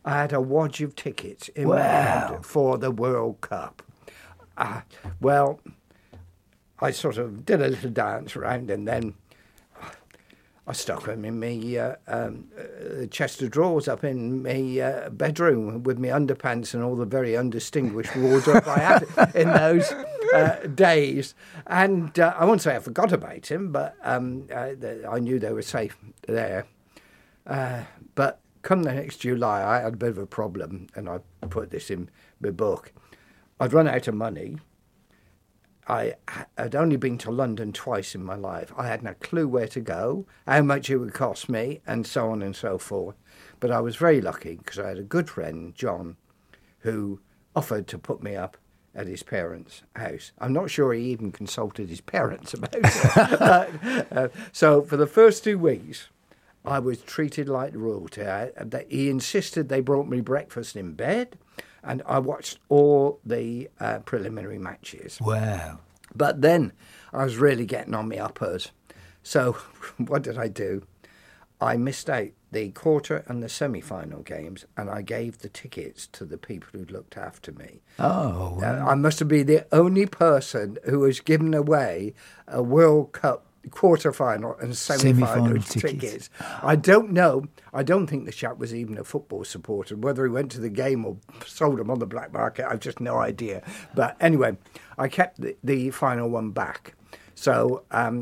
I had a wad of tickets in my hand for the World Cup. Well, I sort of did a little dance around, and then I stuck them in my chest of drawers up in my bedroom with my underpants and all the very undistinguished wardrobe I had in those days. And I won't say I forgot about him, but I knew they were safe there. But come the next July, I had a bit of a problem, and I put this in my book. I'd run out of money. I had only been to London twice in my life. I had no clue where to go, how much it would cost me, and so on and so forth. But I was very lucky because I had a good friend, John, who offered to put me up at his parents' house. I'm not sure he even consulted his parents about it. So for the first 2 weeks, I was treated like royalty. He insisted they brought me breakfast in bed, and I watched all the preliminary matches. Wow. But then I was really getting on my uppers. So what did I do? I missed out the quarter and the semi-final games, and I gave the tickets to the people who looked after me. Oh. Wow. I must have been the only person who was given away a World Cup quarter-final and semi-final tickets. I don't know. I don't think the chap was even a football supporter. Whether he went to the game or sold them on the black market, I've just no idea. But anyway, I kept the final one back. So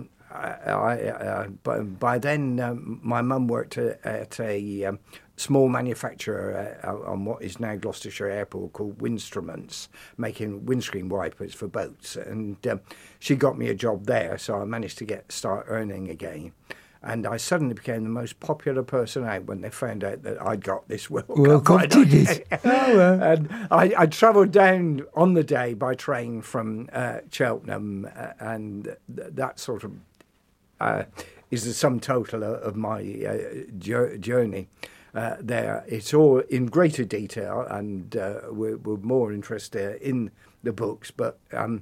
by then, my mum worked at a small manufacturer on what is now Gloucestershire Airport called Winstruments, making windscreen wipers for boats. And she got me a job there, so I managed to start earning again. And I suddenly became the most popular person out when they found out that I'd got this World Cup ticket. And I travelled down on the day by train from Cheltenham, and that sort of is the sum total of my journey. There, it's all in greater detail, and we're more interested in the books. But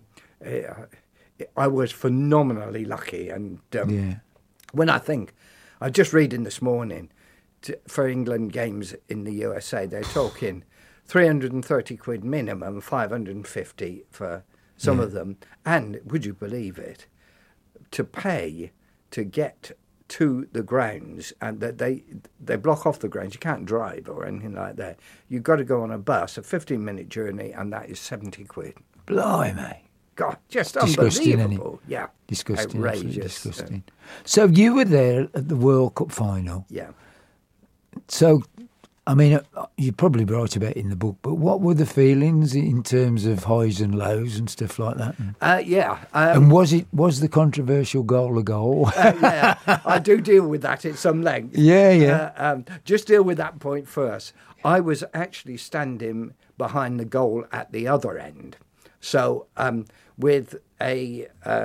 I was phenomenally lucky, and when I think, I was just reading this morning for England games in the USA, they're talking 330 quid minimum, 550 for some of them, and would you believe it, to pay to get to the grounds, and that they block off the grounds. You can't drive or anything like that. You've got to go on a bus, a 15-minute journey, and that is 70 quid. Blimey. God, just disgusting, unbelievable. Yeah. Disgusting. Outrageous. Disgusting. So you were there at the World Cup final. Yeah. So, I mean, you probably write about it in the book, but what were the feelings in terms of highs and lows and stuff like that? And was the controversial goal a goal? Yeah, I do deal with that at some length. Yeah. Just deal with that point first. I was actually standing behind the goal at the other end. So with it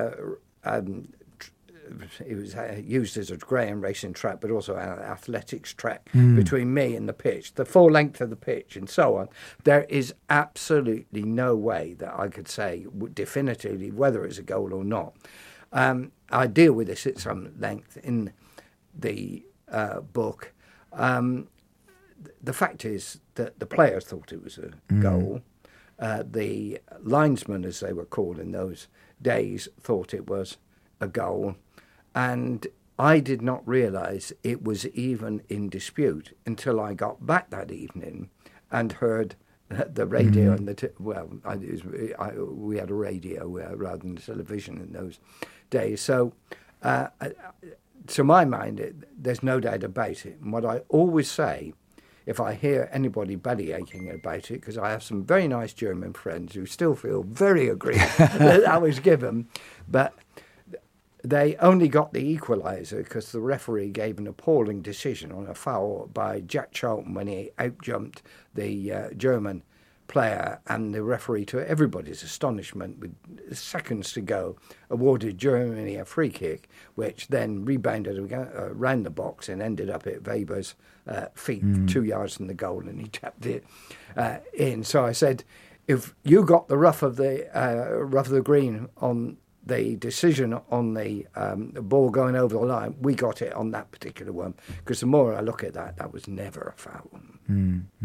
was used as a greyhound racing track, but also an athletics track between me and the pitch, the full length of the pitch and so on. There is absolutely no way that I could say definitively whether it's a goal or not. I deal with this at some length in the book. The fact is that the players thought it was a goal. The linesmen, as they were called in those days, thought it was a goal. And I did not realise it was even in dispute until I got back that evening and heard the radio and we had a radio rather than television in those days. So to my mind, there's no doubt about it. And what I always say, if I hear anybody bellyaching about it, because I have some very nice German friends who still feel very aggrieved that I was given, but they only got the equaliser because the referee gave an appalling decision on a foul by Jack Charlton when he outjumped the German player, and the referee, to everybody's astonishment, with seconds to go, awarded Germany a free kick, which then rebounded around the box and ended up at Weber's feet 2 yards from the goal, and he tapped it in. So I said, if you got the rough of the green on the decision on the ball going over the line, we got it on that particular one, because the more I look at that was never a foul.